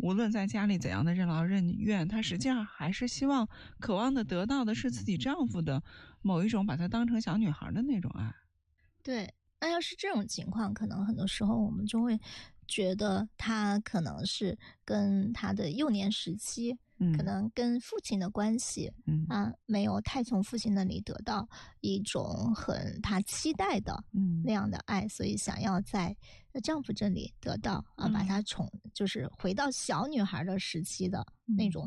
无论在家里怎样的任劳任怨，她实际上还是希望渴望的得到的是自己丈夫的某一种把她当成小女孩的那种爱。 对，那要是这种情况，可能很多时候我们就会觉得他可能是跟他的幼年时期，可能跟父亲的关系，没有太从父亲那里得到一种很他期待的那样的爱，所以想要在丈夫这里得到把他就是回到小女孩的时期的那种